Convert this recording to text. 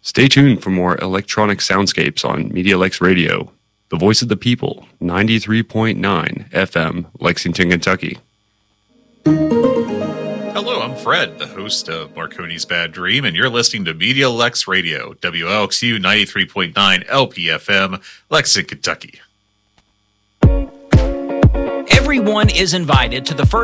Stay tuned for more electronic soundscapes on MediaLex Radio, the voice of the people, 93.9 FM, Lexington, Kentucky. Hello, I'm Fred, the host of Marconi's Bad Dream, and you're listening to MediaLex Radio, WLXU 93.9 LPFM, Lexington, Kentucky. Everyone is invited to the first